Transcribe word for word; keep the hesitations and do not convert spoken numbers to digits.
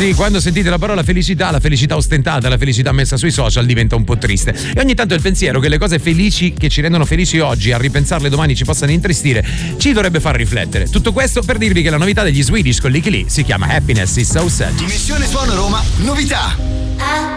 Sì, quando sentite la parola felicità, la felicità ostentata, la felicità messa sui social diventa un po' triste. E ogni tanto il pensiero che le cose felici che ci rendono felici oggi, a ripensarle domani ci possano intristire, ci dovrebbe far riflettere. Tutto questo per dirvi che la novità degli Swedish con Licky Lee si chiama Happiness is So Sad. Dimensione Suono Roma, novità.